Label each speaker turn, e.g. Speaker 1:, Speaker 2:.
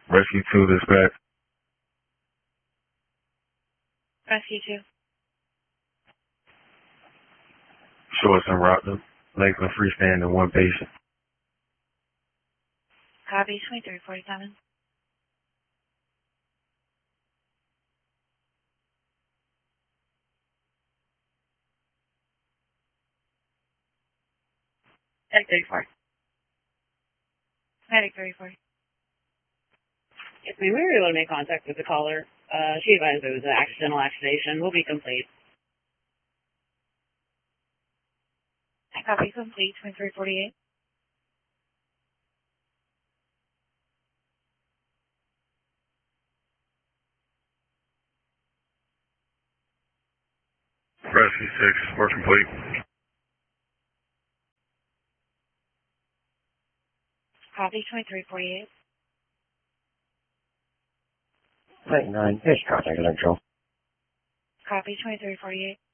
Speaker 1: Rescue 2 dispatch.
Speaker 2: Rescue 2.
Speaker 1: Shorts and Rockland. Legs and freestanding, one patient.
Speaker 2: Copy 2347. Medic 34. Medic 34.
Speaker 3: Yes, ma'am. We were able to make contact with the caller. She advised it was an accidental activation. Will be complete.
Speaker 2: Copy complete 2348.
Speaker 1: Rescue 6, work complete.
Speaker 2: Copy 2348.
Speaker 4: 99, here's contact control.
Speaker 2: Copy 2348.